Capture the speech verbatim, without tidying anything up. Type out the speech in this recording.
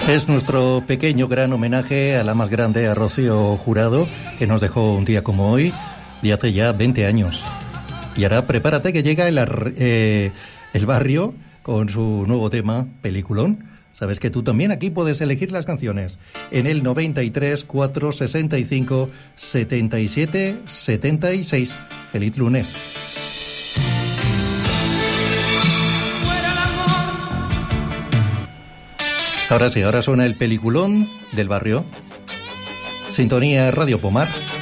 Es nuestro pequeño gran homenaje a la más grande, a Rocío Jurado, que nos dejó un día como hoy, de hace ya veinte años. Y ahora prepárate que llega el, eh, el barrio con su nuevo tema, Peliculón. Sabes que tú también aquí puedes elegir las canciones en el noventa y tres, cuatro sesenta y cinco, setenta y siete, setenta y seis. Feliz lunes. Ahora sí, ahora suena el Peliculón del barrio. Sintonía Radio Pomar.